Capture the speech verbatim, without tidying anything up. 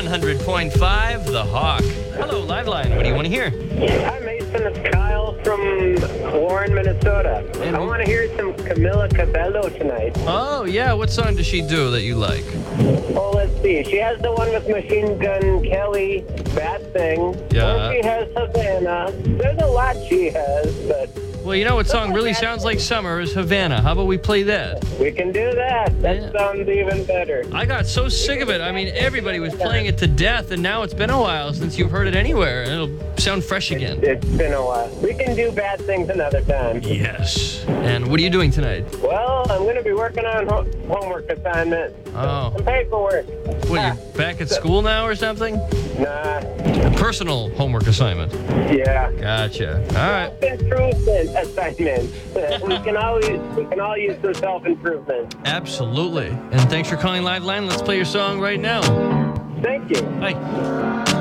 one hundred point five, The Hawk. Hello, Liveline. What do you want to hear? Hi, Mason. It's Kyle from Warren, Minnesota. And I want to hear some Camila Cabello tonight. Oh, yeah. What song does she do that you like? Oh, let's see. She has the one with Machine Gun Kelly, Bad Thing. Yeah. Or she has Havana. There's a lot she has, but Well, you know what song really sounds like summer is Havana. How about we play that? we can do that. That Yeah. sounds even better. I got so sick of it. I mean, everybody was playing it to death, and now it's been a while since you've heard it anywhere, and it'll sound fresh again. It's been a while. We can do Bad Things another time. Yes. And what are you doing tonight? Well, I'm going to be working on ho- homework assignments. Oh. Some paperwork. What, Ah, you're back at school now or something? Nah. Personal homework assignment. Yeah. Gotcha. All right. Self-improvement assignments. we can always we can all use some self-improvement. Absolutely. And thanks for calling Liveline. Let's play your song right now. Thank you. Bye.